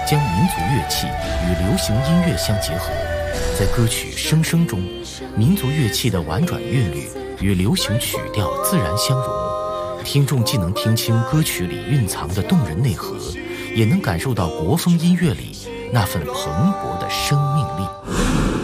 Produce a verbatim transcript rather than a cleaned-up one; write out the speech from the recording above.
将民族乐器与流行音乐相结合，在歌曲《声声》中，民族乐器的婉转韵律与流行曲调自然相融，听众既能听清歌曲里蕴藏的动人内核，也能感受到国风音乐里那份蓬勃的生命力。